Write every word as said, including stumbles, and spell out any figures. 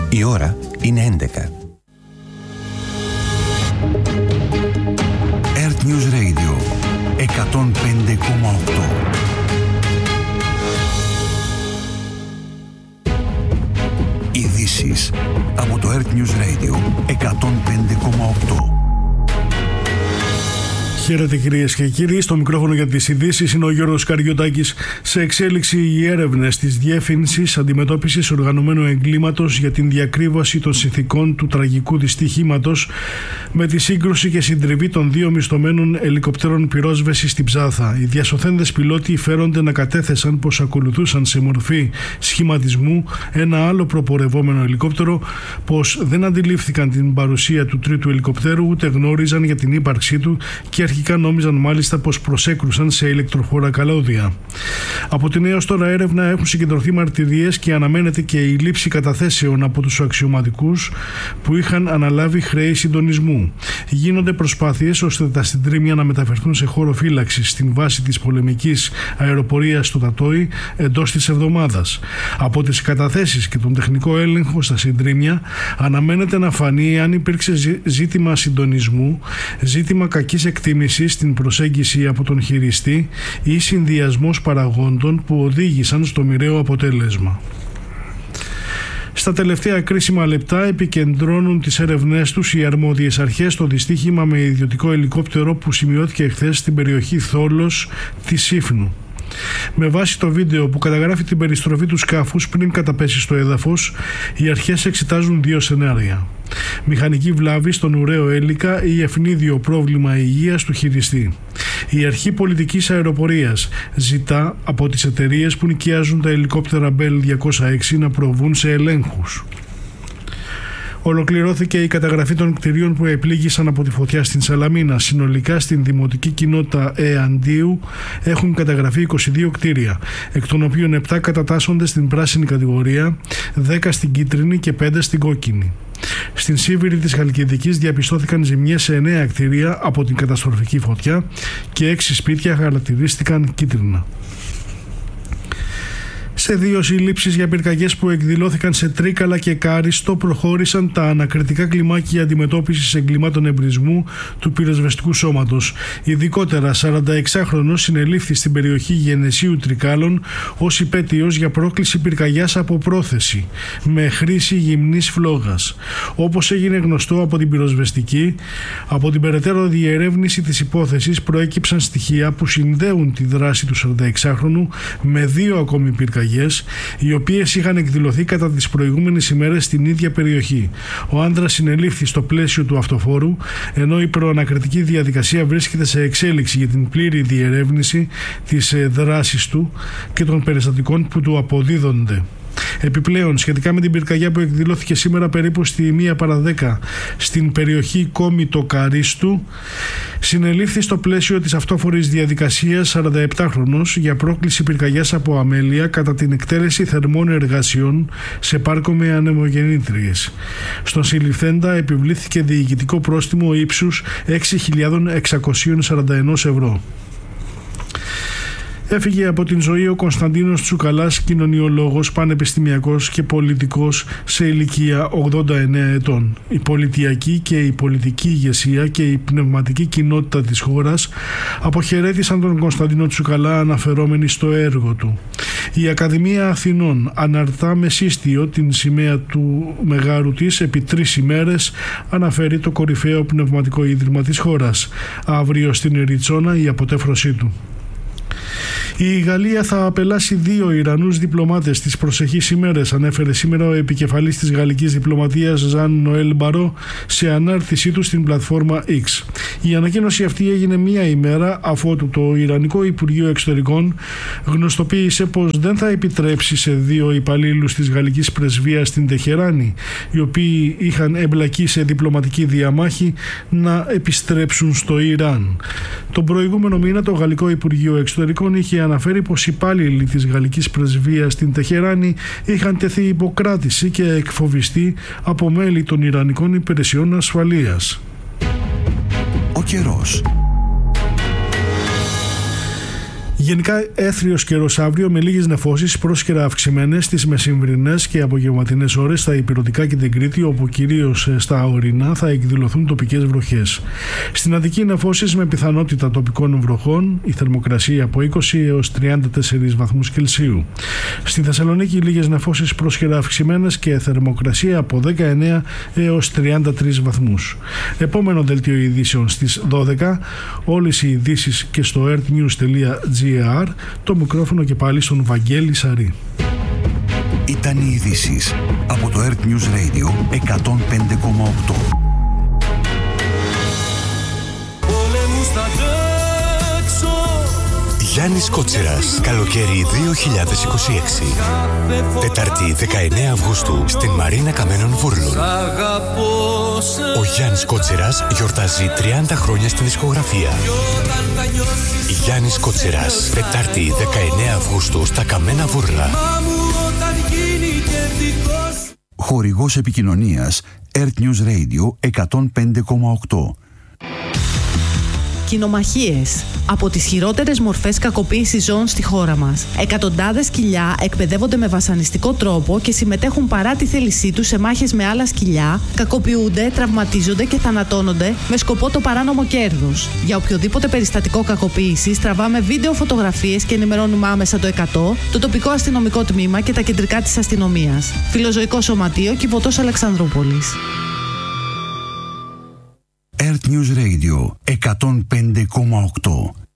Η ώρα είναι έντεκα. Earth News Radio εκατόν πέντε κόμμα οκτώ. Ειδήσεις από το Earth News Radio εκατόν πέντε κόμμα οκτώ. Χαίρετε κυρίες και κύριοι, στο μικρόφωνο για τις ειδήσεις είναι ο Γιώργος Καριωτάκης. Σε εξέλιξη οι έρευνες της Διεύθυνσης Αντιμετώπισης Οργανωμένου Εγκλήματος για την διακρύβωση των συνθηκών του τραγικού δυστυχήματος με τη σύγκρουση και συντριβή των δύο μισθωμένων ελικοπτέρων πυρόσβεσης στην Ψάθα. Οι διασωθέντες πιλότοι φέρονται να κατέθεσαν πως ακολουθούσαν σε μορφή σχηματισμού ένα άλλο προπορευόμενο ελικόπτερο, πως δεν αντιλήφθηκαν την παρουσία του τρίτου ελικοπτέρου ούτε γνώριζαν για την ύπαρξή του και αρχικά νόμιζαν μάλιστα πως προσέκρουσαν σε ηλεκτροφόρα καλώδια. Από την έως τώρα έρευνα έχουν συγκεντρωθεί μαρτυρίες και αναμένεται και η λήψη καταθέσεων από τους αξιωματικούς που είχαν αναλάβει χρέη συντονισμού. Γίνονται προσπάθειες ώστε τα συντρίμμια να μεταφερθούν σε χώρο φύλαξης στην βάση της πολεμικής αεροπορίας στο Τατόι εντός της εβδομάδας. Από τις καταθέσεις και τον τεχνικό έλεγχο στα συντρίμμια αναμένεται να φανεί αν υπήρξε ζήτημα συντονισμού, ζήτημα κακής εκτίμησης στην προσέγγιση από τον χειριστή ή συνδυασμός παραγόντων που οδήγησαν στο μοιραίο αποτέλεσμα. Στα τελευταία κρίσιμα λεπτά επικεντρώνουν τις έρευνές τους οι αρμόδιες αρχές στο δυστύχημα με ιδιωτικό ελικόπτερο που σημειώθηκε εχθές στην περιοχή Θόλος της Σύφνου. Με βάση το βίντεο που καταγράφει την περιστροφή του σκάφους πριν καταπέσει στο έδαφος, οι αρχές εξετάζουν δύο σενάρια: μηχανική βλάβη στον ουραίο έλικα ή ευνίδιο πρόβλημα υγείας του χειριστή. Η Αρχή Πολιτικής Αεροπορίας ζητά από τις εταιρείες που νοικιάζουν τα ελικόπτερα Bell διακόσια έξι να προβούν σε ελέγχους. Ολοκληρώθηκε η καταγραφή των κτηρίων που επλήγησαν από τη φωτιά στην Σαλαμίνα. Συνολικά στην δημοτική κοινότητα Εαντίου έχουν καταγραφεί είκοσι δύο κτίρια, εκ των οποίων επτά κατατάσσονται στην πράσινη κατηγορία, δέκα στην κίτρινη και πέντε στην κόκκινη. Στην Σίβηρη της Χαλκιδικής διαπιστώθηκαν ζημιές σε εννέα κτίρια από την καταστροφική φωτιά και έξι σπίτια χαρακτηρίστηκαν κίτρινα. Σε δύο συλλήψεις για πυρκαγιές που εκδηλώθηκαν σε Τρίκαλα και Κάριστο προχώρησαν τα ανακριτικά κλιμάκια αντιμετώπισης εγκλημάτων εμπρισμού του πυροσβεστικού σώματος. Ειδικότερα, σαρανταεξάχρονος συνελήφθη στην περιοχή Γενεσίου Τρικάλων ως υπέτειος για πρόκληση πυρκαγιάς από πρόθεση με χρήση γυμνής φλόγας. Όπως έγινε γνωστό από την πυροσβεστική, από την περαιτέρω διερεύνηση της υπόθεσης προέκυψαν στοιχεία που συνδέουν τη δράση του σαρανταεξάχρονου με δύο ακόμη πυρκαγιές, οι οποίες είχαν εκδηλωθεί κατά τις προηγούμενες ημέρες στην ίδια περιοχή. Ο άνδρας συνελήφθη στο πλαίσιο του αυτοφόρου, ενώ η προανακριτική διαδικασία βρίσκεται σε εξέλιξη για την πλήρη διερεύνηση της δράσης του και των περιστατικών που του αποδίδονται. Επιπλέον, σχετικά με την πυρκαγιά που εκδηλώθηκε σήμερα περίπου στη μία παρά δέκα στην περιοχή Κόμιτο Καρίστου, συνελήφθη στο πλαίσιο της αυτόφορης διαδικασίας σαρανταεπτάχρονος για πρόκληση πυρκαγιάς από αμέλεια κατά την εκτέλεση θερμών εργασιών σε πάρκο με ανεμογεννήτριες. Στον συλληφθέντα επιβλήθηκε διοικητικό πρόστιμο ύψους έξι χιλιάδες εξακόσια σαράντα ένα ευρώ. Έφυγε από την ζωή ο Κωνσταντίνος Τσουκαλάς, κοινωνιολόγος, πανεπιστημιακός και πολιτικός σε ηλικία ογδόντα εννέα ετών. Η πολιτιακή και η πολιτική ηγεσία και η πνευματική κοινότητα της χώρας αποχαιρέτησαν τον Κωνσταντίνο Τσουκαλά αναφερόμενοι στο έργο του. Η Ακαδημία Αθηνών αναρτά με σύστιο την σημαία του μεγάρου της επί τρεις ημέρες, αναφέρει το κορυφαίο πνευματικό ίδρυμα της χώρας. Αύριο στην Εριτσόνα η αποτέφρωσή του. Η Γαλλία θα απελάσει δύο Ιρανούς διπλωμάτες τις προσεχείς ημέρες, ανέφερε σήμερα ο επικεφαλής της γαλλικής διπλωματίας Ζαν Νοέλ Μπαρό σε ανάρτησή του στην πλατφόρμα X. Η ανακοίνωση αυτή έγινε μία ημέρα αφότου το Ιρανικό Υπουργείο Εξωτερικών γνωστοποίησε πως δεν θα επιτρέψει σε δύο υπαλλήλους της γαλλικής πρεσβείας στην Τεχεράνη, οι οποίοι είχαν εμπλακεί σε διπλωματική διαμάχη, να επιστρέψουν στο Ιράν. Τον προηγούμενο μήνα το Γαλλικό Υπουργείο Εξωτερικών είχε αναφέρει πως οι υπάλληλοι της γαλλικής πρεσβείας στην Τεχεράνη είχαν τεθεί υποκράτηση και εκφοβιστεί από μέλη των Ιρανικών υπηρεσιών ασφαλείας. Ο καιρός. Γενικά έθριος καιρός αύριο με λίγες νεφώσεις πρόσκαιρα αυξημένες στις μεσημβρινές και απογευματινές ώρες στα Ηπειρωτικά και την Κρήτη, όπου κυρίως στα ορεινά θα εκδηλωθούν τοπικές βροχές. Στην Αττική νεφώσεις με πιθανότητα τοπικών βροχών, η θερμοκρασία από είκοσι έως τριάντα τέσσερις βαθμούς Κελσίου. Στη Θεσσαλονίκη λίγες νεφώσεις πρόσκαιρα αυξημένες και θερμοκρασία από δεκαεννέα έως τριάντα τρεις βαθμούς. Επόμενο δελτίο ειδήσεων στις δώδεκα, όλες οι ειδήσεις και στο earthnews τελεία gr, το μικρόφωνο και πάλι στον Βαγγέλη Σαρή. Ήταν οι ειδήσεις από το Earth News Radio εκατόν πέντε κόμμα οκτώ. Γιάννης Κότσιρας, καλοκαίρι δύο χιλιάδες είκοσι έξι. Τετάρτη δεκαεννέα Αυγούστου στην Μαρίνα Καμένων Βούρλων. Ο Γιάννης Κότσιρας γιορτάζει τριάντα χρόνια στην δισκογραφία. Γιάννης Κότσιρας, Τετάρτη δεκαεννέα Αυγούστου στα Καμένα Βούρλα. Χορηγός επικοινωνίας Earth News Radio εκατόν πέντε κόμμα οκτώ. Κοινομαχίες. Από τις χειρότερες μορφές κακοποίησης ζώων στη χώρα μας. Εκατοντάδες σκυλιά εκπαιδεύονται με βασανιστικό τρόπο και συμμετέχουν παρά τη θέλησή τους σε μάχες με άλλα σκυλιά, κακοποιούνται, τραυματίζονται και θανατώνονται με σκοπό το παράνομο κέρδος. Για οποιοδήποτε περιστατικό κακοποίησης τραβάμε βίντεο φωτογραφίες και ενημερώνουμε άμεσα το εκατό, το τοπικό αστυνομικό τμήμα και τα κεντρικά της αστυνομίας. Φιλοζωικό Σωματείο, Κιβωτός Αλεξανδρούπολης. Earth News Radio εκατόν πέντε κόμμα οκτώ.